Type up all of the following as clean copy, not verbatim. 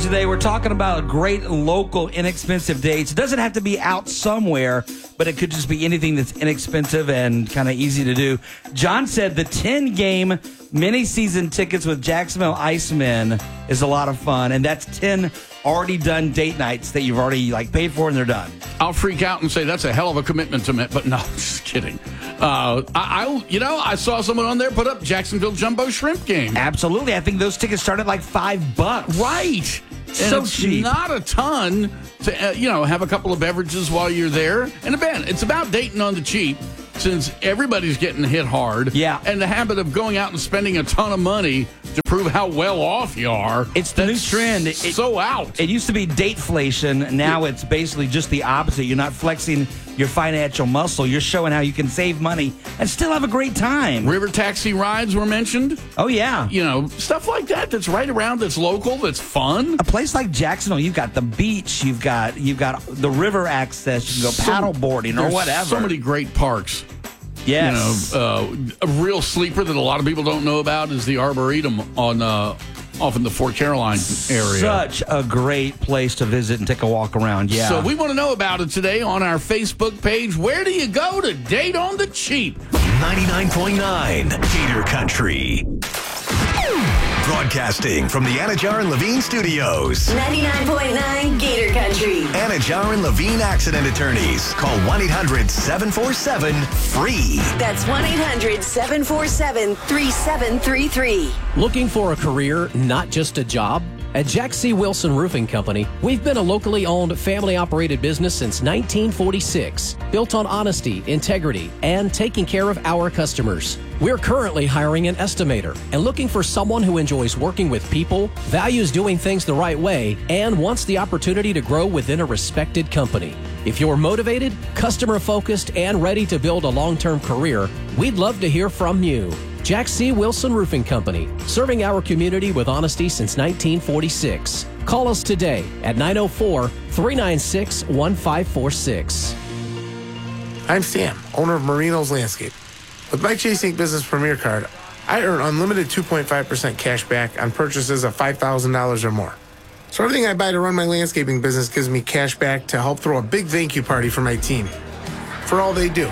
Today we're talking about great local inexpensive dates. It doesn't have to be out somewhere, but it could just be anything that's inexpensive and kind of easy to do. John said the 10-game mini-season tickets with Jacksonville Icemen is a lot of fun, and that's 10 already done date nights that you've already paid for and they're done. I'll freak out and say that's a hell of a commitment to me, but no, just kidding. I saw someone on there put up Jacksonville Jumbo Shrimp Game. Absolutely. I think those tickets start at $5. Right. So and it's cheap. Not a ton to, have a couple of beverages while you're there. And again, it's about dating on the cheap since everybody's getting hit hard. Yeah. And the habit of going out and spending a ton of money to prove how well off you are. It's the new trend. It's so out. It used to be dateflation. Now it's basically just the opposite. You're not flexing your financial muscle. You're showing how you can save money and still have a great time. River taxi rides were mentioned. Oh, yeah. Stuff like that's right around, that's local, that's fun. A place like Jacksonville, you've got the beach, you've got the river access, you can go paddle boarding or whatever. So many great parks. Yes. A real sleeper that a lot of people don't know about is the Arboretum off in the Fort Caroline area. Such a great place to visit and take a walk around, yeah. So we want to know about it today on our Facebook page. Where do you go to date on the cheap? 99.9 Gator Country. Broadcasting from the Anajar and Levine Studios. 99.9 Gator Country. Anajar and Levine Accident Attorneys. Call 1-800-747-FREE. That's 1-800-747-3733. Looking for a career, not just a job? At Jack C. Wilson Roofing Company, we've been a locally owned, family-operated business since 1946, built on honesty, integrity, and taking care of our customers. We're currently hiring an estimator and looking for someone who enjoys working with people, values doing things the right way, and wants the opportunity to grow within a respected company. If you're motivated, customer-focused, and ready to build a long-term career, we'd love to hear from you. Jack C. Wilson Roofing Company, serving our community with honesty since 1946. Call us today at 904-396-1546. I'm Sam, owner of Marino's Landscape. With my Chase Ink Business Premier Card, I earn unlimited 2.5% cash back on purchases of $5,000 or more. So everything I buy to run my landscaping business gives me cash back to help throw a big thank you party for my team for all they do.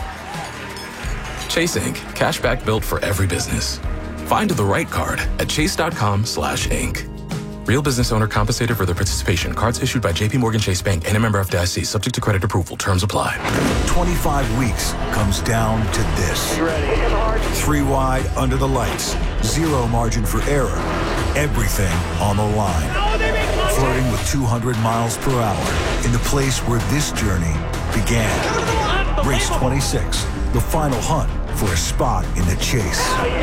Chase Ink. Cashback built for every business. Find the right card at chase.com/ink. Real business owner compensated for their participation. Cards issued by JP Morgan Chase Bank and a member FDIC. Subject to credit approval. Terms apply. 25 weeks comes down to this. You ready? 3 wide under the lights. Zero margin for error. Everything on the line. Flirting with 200 miles per hour in the place where this journey began. Race 26. The final hunt for a spot in the chase.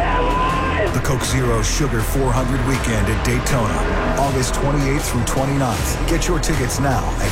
The Coke Zero Sugar 400 weekend at Daytona, August 28th through 29th. Get your tickets now at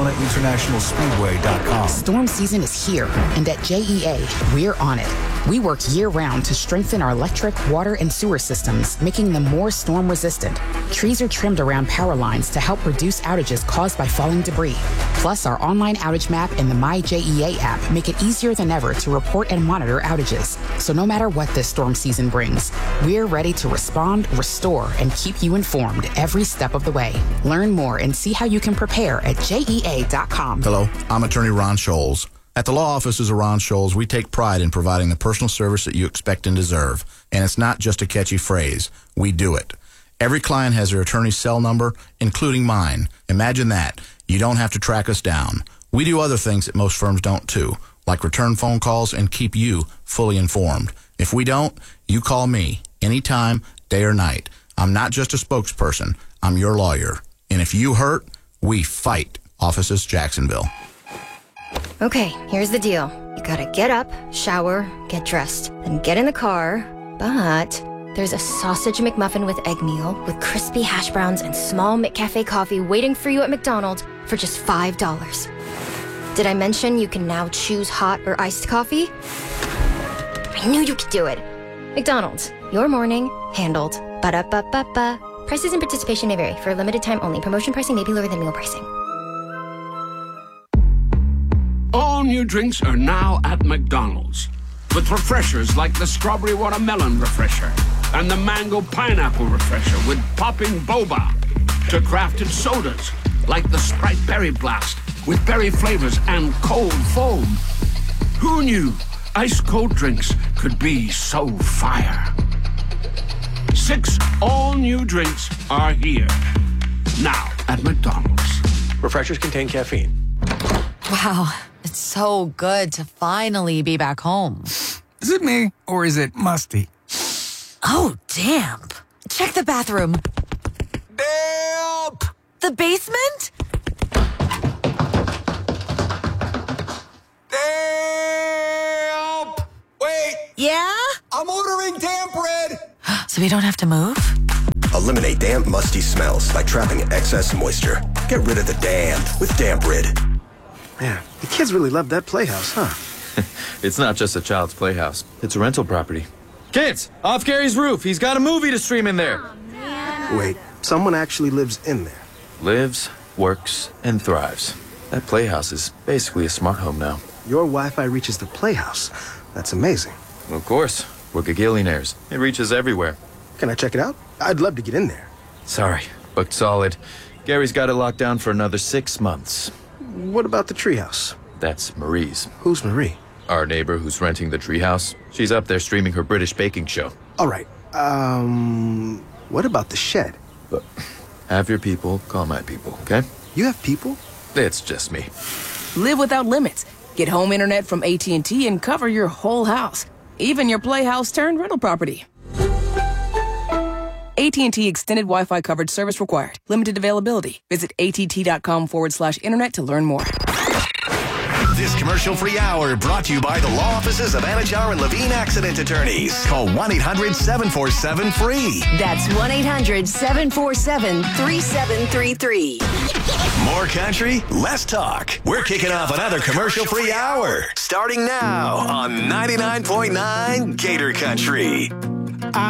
DaytonaInternationalSpeedway.com. Storm season is here, and at JEA, we're on it. We work year-round to strengthen our electric, water, and sewer systems, making them more storm-resistant. Trees are trimmed around power lines to help reduce outages caused by falling debris. Plus, our online outage map and the MyJEA app make it easier than ever to report and monitor outages. So no matter what this storm season brings, we're ready to respond, restore, and keep you informed every step of the way. Learn more and see how you can prepare at JEA.com. Hello, I'm attorney Ron Scholes. At the law offices of Ron Scholes, we take pride in providing the personal service that you expect and deserve. And it's not just a catchy phrase. We do it. Every client has their attorney's cell number, including mine. Imagine that. You don't have to track us down. We do other things that most firms don't too, like return phone calls and keep you fully informed. If we don't, you call me anytime, day or night. I'm not just a spokesperson. I'm your lawyer. And if you hurt, we fight. Offices Jacksonville. Okay, here's the deal. You gotta get up, shower, get dressed, then get in the car, but there's a sausage McMuffin with egg meal with crispy hash browns and small McCafe coffee waiting for you at McDonald's for just $5. Did I mention you can now choose hot or iced coffee? I knew you could do it. McDonald's, your morning, handled. Ba-da-ba-ba-ba. Prices and participation may vary. For a limited time only. Promotion pricing may be lower than meal pricing. All new drinks are now at McDonald's. With refreshers like the Strawberry Watermelon Refresher and the Mango Pineapple Refresher with popping boba. to crafted sodas like the Sprite Berry Blast with berry flavors and cold foam. Who knew ice-cold drinks could be so fire? 6 all-new drinks are here now at McDonald's. Refreshers contain caffeine. Wow, it's so good to finally be back home. Is it me, or is it musty? Oh, damp. Check the bathroom. Damp! The basement? Damp! Wait! Yeah? I'm ordering damp bread! So we don't have to move? Eliminate damp, musty smells by trapping excess moisture. Get rid of the damp with Damp Rid. Man, the kids really love that playhouse, huh? It's not just a child's playhouse. It's a rental property. Kids, off Gary's roof. He's got a movie to stream in there. Wait, someone actually lives in there? Lives, works, and thrives. That playhouse is basically a smart home now. Your Wi-Fi reaches the playhouse. That's amazing. Of course. We're gagillionaires. It reaches everywhere. Can I check it out? I'd love to get in there. Sorry, booked solid. Gary's got it locked down for another 6 months. What about the treehouse? That's Marie's. Who's Marie? Our neighbor who's renting the treehouse. She's up there streaming her British baking show. All right. What about the shed? Look, have your people call my people, okay? You have people? It's just me. Live without limits. Get home internet from AT&T and cover your whole house. Even your playhouse turned rental property. AT&T Extended Wi-Fi coverage service required. Limited availability. Visit att.com/internet to learn more. This commercial-free hour brought to you by the law offices of Anajar and Levine Accident Attorneys. Call 1-800-747-FREE. That's 1-800-747-3733. More country, less talk. We're kicking off another commercial-free hour. Starting now on 99.9 Gator Country.